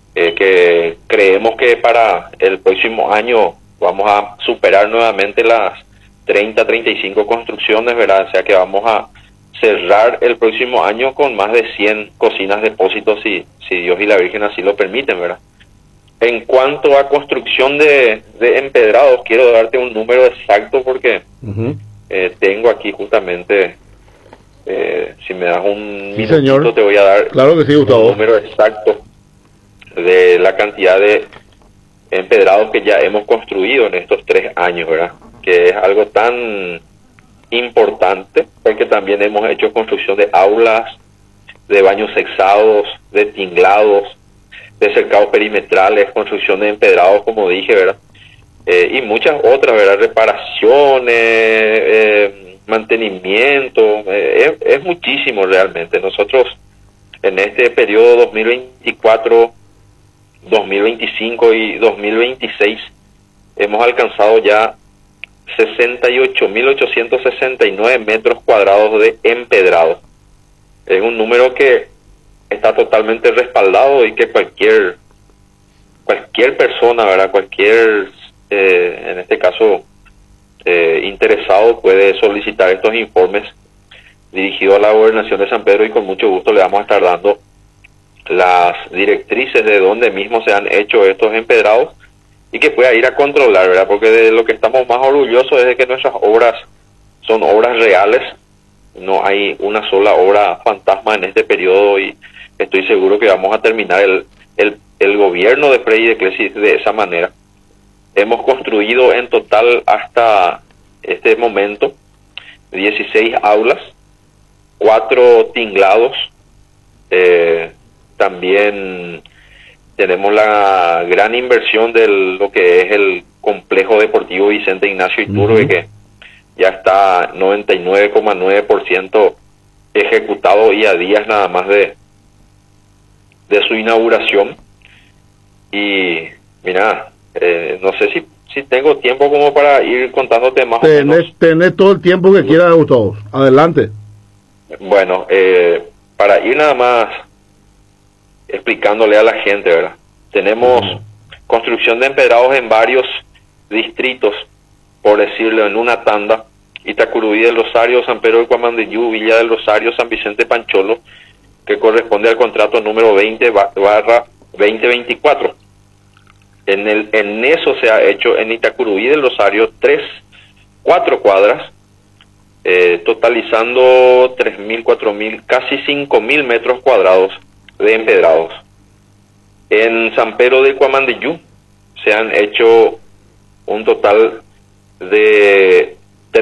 que creemos que para el próximo año vamos a superar nuevamente las 35 construcciones, ¿verdad? O sea que vamos a cerrar el próximo año con más de 100 cocinas depósitos, si Dios y la Virgen así lo permiten, ¿verdad? En cuanto a construcción de empedrados, quiero darte un número exacto porque tengo aquí justamente, si me das un Sí, minutito, señor. te voy a dar Claro que sí, Gustavo. un número exacto de la cantidad de empedrados que ya hemos construido en estos 3 años, ¿verdad? Que es algo tan importante porque también hemos hecho construcción de aulas, de baños sexados, de tinglados, de cercados perimetrales, construcción de empedrados, como dije, ¿verdad? Y muchas otras, ¿verdad? Reparaciones, mantenimiento, es muchísimo realmente. Nosotros en este periodo 2024, 2025 y 2026 hemos alcanzado ya 68.869 metros cuadrados de empedrado. Es un número que está totalmente respaldado y que cualquier persona, ¿verdad? Cualquier, en este caso, interesado puede solicitar estos informes dirigidos a la Gobernación de San Pedro y con mucho gusto le vamos a estar dando las directrices de dónde mismo se han hecho estos empedrados y que pueda ir a controlar, ¿verdad? Porque de lo que estamos más orgullosos es de que nuestras obras son obras reales, no hay una sola obra fantasma en este periodo y estoy seguro que vamos a terminar el gobierno de Frei de Clesi de esa manera. Hemos construido en total hasta este momento 16 aulas, 4 tinglados, también tenemos la gran inversión de lo que es el complejo deportivo Vicente Ignacio Iturbe, que ya está 99,9% ejecutado y a días nada más de su inauguración. Y mira, no sé si tengo tiempo como para ir contándote más o menos. Tenés todo el tiempo que quieras, Gustavo. Adelante. Bueno, para ir nada más explicándole a la gente, ¿verdad? Tenemos construcción de empedrados en varios distritos, por decirlo en una tanda: Itacurubí del Rosario, San Pedro de Cuamandiyú, Villa del Rosario, San Vicente Pancholo, que corresponde al contrato número 20/2024. En eso se ha hecho en Itacurubí del Rosario 4 cuadras, totalizando 3.000, 4.000, casi 5.000 metros cuadrados de empedrados. En San Pedro de Cuamandiyú se han hecho un total de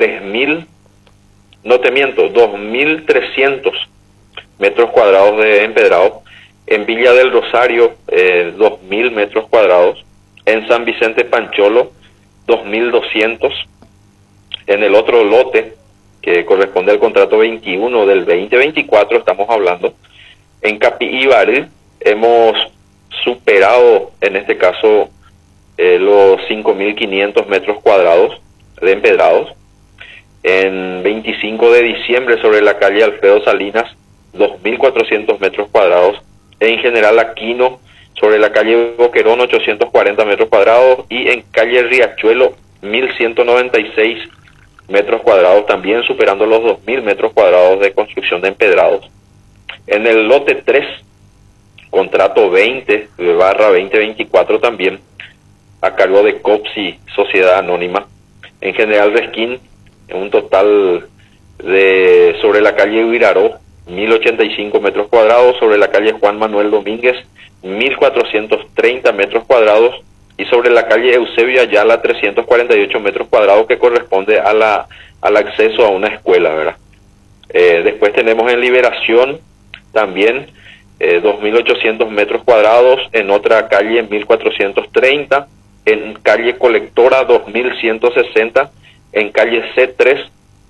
2.300 metros cuadrados de empedrado. En Villa del Rosario, 2.000 metros cuadrados. En San Vicente Pancholo, 2.200. En el otro lote, que corresponde al contrato 21 del 2024, estamos hablando. En Capibaril hemos superado, en este caso, los 5.500 metros cuadrados de empedrados. En 25 de diciembre, sobre la calle Alfredo Salinas, 2.400 metros cuadrados. En General Aquino, sobre la calle Boquerón, 840 metros cuadrados. Y en calle Riachuelo, 1.196 metros cuadrados, también superando los 2.000 metros cuadrados de construcción de empedrados. En el lote 3, contrato 20/2024 también, a cargo de COPSI, Sociedad Anónima. En General Resquín, en un total de, sobre la calle Huiraró, 1.085 metros cuadrados, sobre la calle Juan Manuel Domínguez, 1.430 metros cuadrados, y sobre la calle Eusebio Ayala, 348 metros cuadrados, que corresponde al acceso a una escuela, ¿verdad? Después tenemos en Liberación también 2.800 metros cuadrados, en otra calle 1.430, en calle Colectora 2.160, en calle C3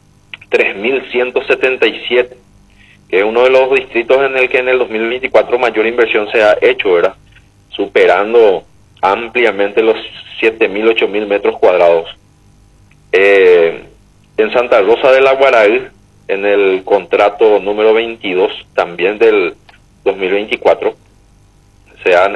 3.177, que es uno de los distritos en el que en el 2024 mayor inversión se ha hecho, ¿verdad? Superando ampliamente los 7.000, 8.000 metros cuadrados. En Santa Rosa de la Guaraí, en el contrato número 22, también del 2024, se han